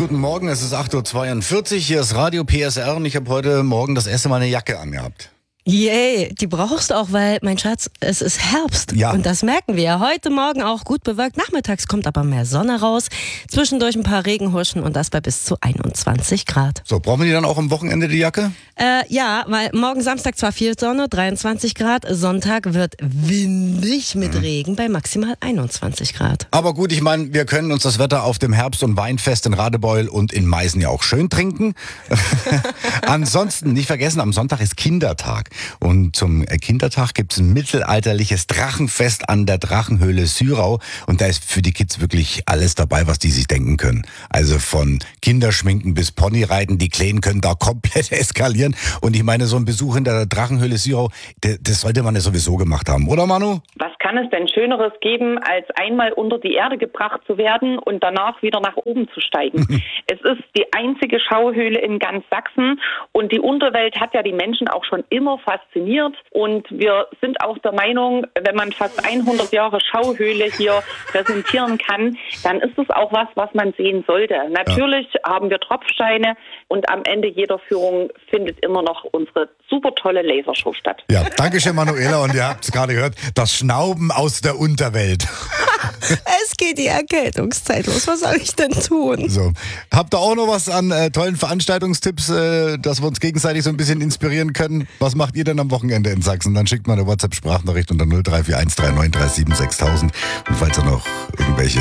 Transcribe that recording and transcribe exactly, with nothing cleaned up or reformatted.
guten Morgen, es ist acht Uhr zweiundvierzig, hier ist Radio P S R und ich habe heute Morgen das erste Mal eine Jacke angehabt. Yay, die brauchst du auch, weil, mein Schatz, es ist Herbst. Ja. Und das merken wir. Heute Morgen auch gut bewölkt. Nachmittags kommt aber mehr Sonne raus. Zwischendurch ein paar Regenhuschen und das bei bis zu einundzwanzig Grad. So, brauchen wir die dann auch am Wochenende, die Jacke? Äh, ja, weil morgen Samstag zwar viel Sonne, dreiundzwanzig Grad. Sonntag wird windig mit mhm. Regen bei maximal einundzwanzig Grad. Aber gut, ich meine, wir können uns das Wetter auf dem Herbst- und Weinfest in Radebeul und in Meißen ja auch schön trinken. Ansonsten nicht vergessen, am Sonntag ist Kindertag. Und zum Kindertag gibt es ein mittelalterliches Drachenfest an der Drachenhöhle Syrau. Und da ist für die Kids wirklich alles dabei, was die sich denken können. Also von Kinderschminken bis Ponyreiten, die Kleinen können da komplett eskalieren. Und ich meine, so ein Besuch in der Drachenhöhle Syrau, das sollte man ja sowieso gemacht haben, oder Manu? Was kann es denn Schöneres geben, als einmal unter die Erde gebracht zu werden und danach wieder nach oben zu steigen? Es ist die einzige Schauhöhle in ganz Sachsen und die Unterwelt hat ja die Menschen auch schon immer fasziniert und wir sind auch der Meinung, wenn man fast hundert Jahre Schauhöhle hier präsentieren kann, dann ist es auch was, was man sehen sollte. Natürlich ja. haben wir Tropfsteine und am Ende jeder Führung findet immer noch unsere super tolle Lasershow statt. Ja, danke schön, Manuela, und ihr habt es gerade gehört, das Schnauben aus der Unterwelt. Es geht die Erkältungszeit los, was soll ich denn tun? So, habt ihr auch noch was an äh, tollen Veranstaltungstipps, äh, dass wir uns gegenseitig so ein bisschen inspirieren können? Was macht ihr denn am Wochenende in Sachsen? Dann schickt mal eine WhatsApp-Sprachnachricht unter null drei vier eins drei neun drei sieben sechstausend. Und falls ihr noch irgendwelche